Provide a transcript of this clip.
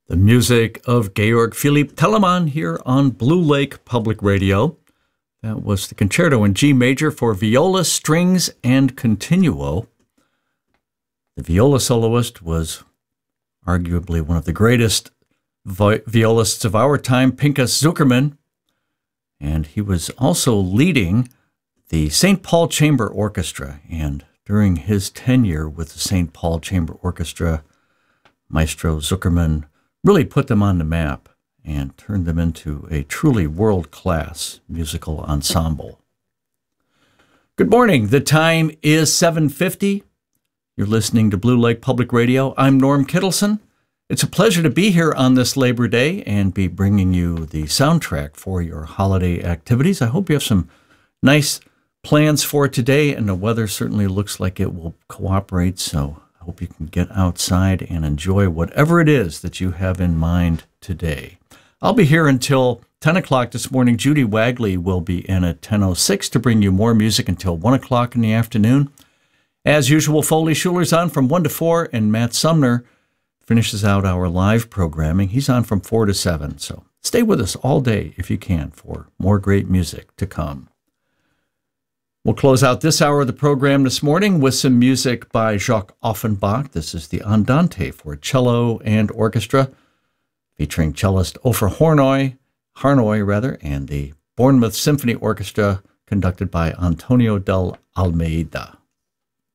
The music of Georg Philipp Telemann here on Blue Lake Public Radio. That was the Concerto in G major for viola, strings, and continuo. The viola soloist was arguably one of the greatest violists of our time, Pinchas Zukerman, and he was also leading the St. Paul Chamber Orchestra. And during his tenure with the St. Paul Chamber Orchestra, Maestro Zukerman really put them on the map and turned them into a truly world-class musical ensemble. Good morning. The time is 7:50. You're listening to Blue Lake Public Radio. I'm Norm Kittleson. It's a pleasure to be here on this Labor Day and be bringing you the soundtrack for your holiday activities. I hope you have some nice plans for today, and the weather certainly looks like it will cooperate, so I hope you can get outside and enjoy whatever it is that you have in mind today. I'll be here until 10 o'clock this morning. Judy Wagley will be in at 10:06 to bring you more music until 1 o'clock in the afternoon. As usual, Foley Schuler's on from 1 to 4, and Matt Sumner finishes out our live programming. He's on from 4 to 7, so stay with us all day if you can for more great music to come. We'll close out this hour of the program this morning with some music by Jacques Offenbach. This is the Andante for cello and orchestra, featuring cellist Ofer Harnoy, and the Bournemouth Symphony Orchestra, conducted by Antonio del Almeida.